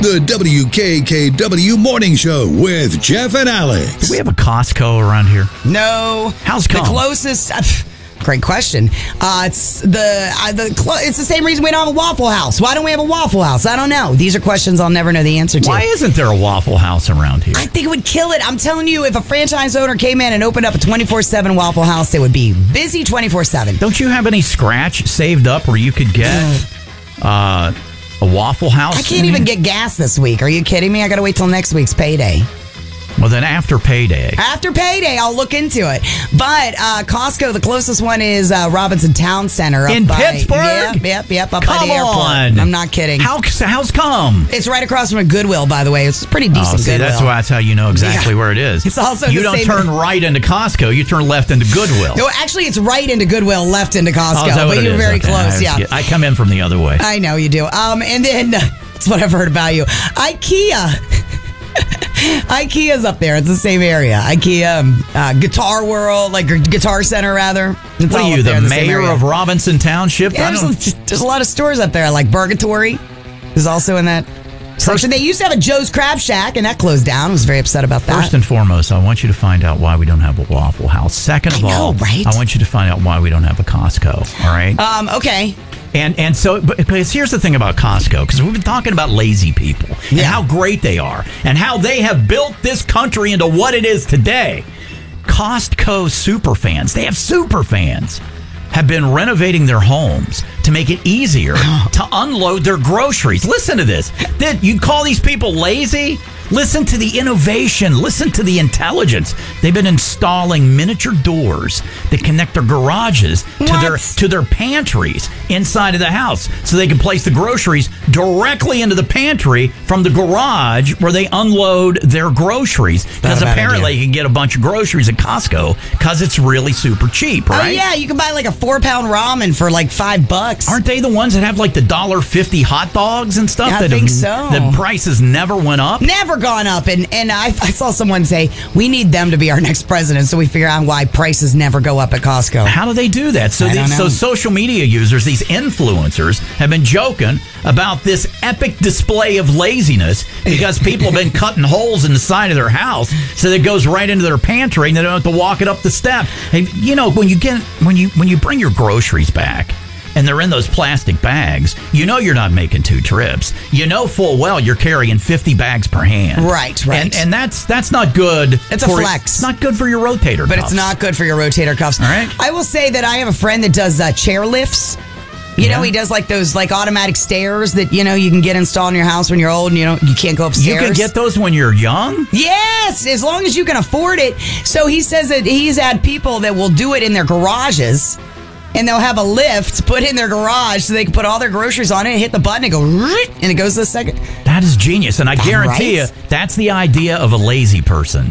The WKKW Morning Show with Jeff and Alex. Do we have a Costco around here? No. How's come? The closest... Great question. It's the same reason we don't have a Waffle House. Why don't we have a Waffle House? I don't know. These are questions I'll never know the answer to. Why isn't there a Waffle House around here? I think it would kill it. I'm telling you, if a franchise owner came in and opened up a 24/7 Waffle House, they would be busy 24/7. Don't you have any scratch saved up where you could get a Waffle House? I can't even get gas this week. Are you kidding me? I got to wait till next week's payday. Well, then after payday. After payday, I'll look into it. But Costco, the closest one is Robinson Town Center. In Pittsburgh? Yep, up Come by the airport. on. I'm not kidding. How's come? It's right across from a Goodwill, by the way. It's a pretty decent Goodwill. That's how you know exactly where it is. It's also you don't turn right into Costco. You turn left into Goodwill. No, actually, it's right into Goodwill, left into Costco. Is that what but it you're is? very Okay. close, yeah. I come in from the other way. I know you do. And then, that's what I've heard about you. IKEA. IKEA's up there. It's the same area. IKEA, Guitar World, like Guitar Center, rather. It's what all are you, up there the in same mayor area. of Robinson Township? Yeah, there's a lot of stores up there, like Burgatory is also in that section. They used to have a Joe's Crab Shack, and that closed down. I was very upset about that. First and foremost, I want you to find out why we don't have a Waffle House. Second of all, right? I want you to find out why we don't have a Costco. All right? Okay. And so, because here's the thing about Costco, because we've been talking about lazy people and how great they are and how they have built this country into what it is today. Costco superfans, they have superfans, have been renovating their homes to make it easier to unload their groceries. Listen to this. You call these people lazy? Listen to the innovation. Listen to the intelligence. They've been installing miniature doors that connect their garages to their pantries inside of the house, so they can place the groceries directly into the pantry from the garage where they unload their groceries. Because apparently you can get a bunch of groceries at Costco because it's really super cheap, right? Oh yeah, you can buy like a 4-pound ramen for like $5. Aren't they the ones that have like the $1.50 hot dogs and stuff? I think so. The prices never went up. Never gone up, and I saw someone say we need them to be our next president, so we figure out why prices never go up at Costco. How do they do that? So social media users, these influencers, have been joking about this epic display of laziness because people have been cutting holes in the side of their house so that it goes right into their pantry and they don't have to walk it up the step. And you know, when you bring your groceries back and they're in those plastic bags, you know you're not making 2 trips. You know full well you're carrying 50 bags per hand. Right. And that's not good. It's a flex. It's not good for your rotator But cuffs. it's not good for your rotator cuffs. All right. I will say that I have a friend that does chair lifts. You know, he does like those like automatic stairs that, you know, you can get installed in your house when you're old and you can't go upstairs. You can get those when you're young? Yes, as long as you can afford it. So he says that he's had people that will do it in their garages. And they'll have a lift put in their garage so they can put all their groceries on it, hit the button, and go, and it goes to the second. That is genius. And I guarantee you, that's the idea of a lazy person.